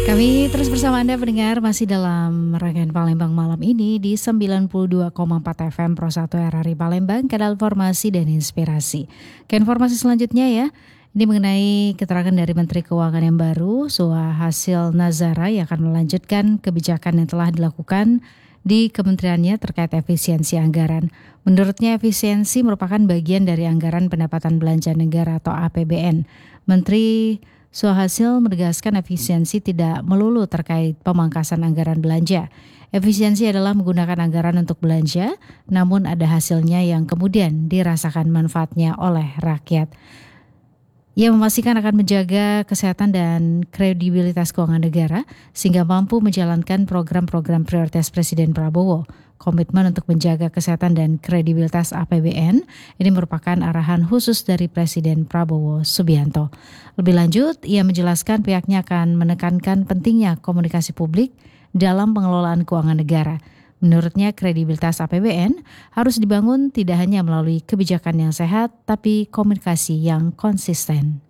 Kami terus bersama Anda pendengar masih dalam rangkaian Palembang malam ini di 92,4 FM Pro 1 RRI Palembang, kanal informasi dan inspirasi. Ke informasi selanjutnya ya, ini mengenai keterangan dari Menteri Keuangan yang baru, Suhasil Nazara, yang akan melanjutkan kebijakan yang telah dilakukan di kementeriannya terkait efisiensi anggaran. Menurutnya efisiensi merupakan bagian dari anggaran pendapatan belanja negara atau APBN. Menteri Suhasil menegaskan efisiensi tidak melulu terkait pemangkasan anggaran belanja. Efisiensi adalah menggunakan anggaran untuk belanja, namun ada hasilnya yang kemudian dirasakan manfaatnya oleh rakyat. Ia memastikan akan menjaga kesehatan dan kredibilitas keuangan negara sehingga mampu menjalankan program-program prioritas Presiden Prabowo. Komitmen untuk menjaga kesehatan dan kredibilitas APBN ini merupakan arahan khusus dari Presiden Prabowo Subianto. Lebih lanjut, ia menjelaskan pihaknya akan menekankan pentingnya komunikasi publik dalam pengelolaan keuangan negara. Menurutnya, kredibilitas APBN harus dibangun tidak hanya melalui kebijakan yang sehat, tapi komunikasi yang konsisten.